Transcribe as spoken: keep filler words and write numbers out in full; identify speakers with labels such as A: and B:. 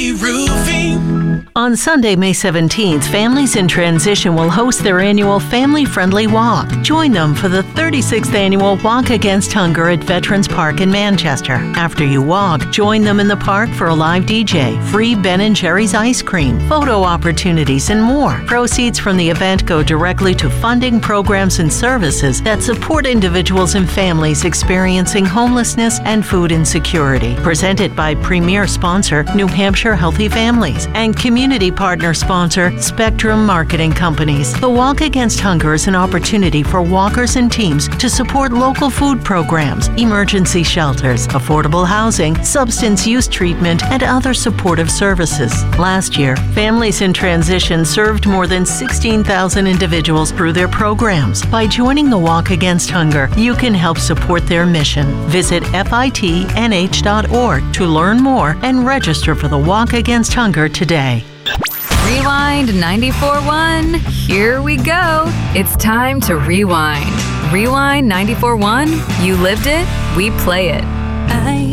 A: O'Reilly Roofing.
B: On Sunday, May seventeenth, Families in Transition will host their annual family-friendly walk. Join them for the thirty-sixth annual Walk Against Hunger at Veterans Park in Manchester. After you walk, join them in the park for a live D J, free Ben and Jerry's ice cream, photo opportunities, and more. Proceeds from the event go directly to funding programs and services that support individuals and families experiencing homelessness and food insecurity. Presented by premier sponsor New Hampshire Healthy Families and community partner sponsor Spectrum Marketing Companies. The Walk Against Hunger is an opportunity for walkers and teams to support local food programs, emergency shelters, affordable housing, substance use treatment, and other supportive services. Last year, Families in Transition served more than sixteen thousand individuals through their programs. By joining the Walk Against Hunger, you can help support their mission. Visit F I T N H dot org to learn more and register for the Walk Against Hunger today.
C: Rewind ninety-four point one. Here we go. It's time to rewind. Rewind ninety-four point one. You lived it, we play it.
D: I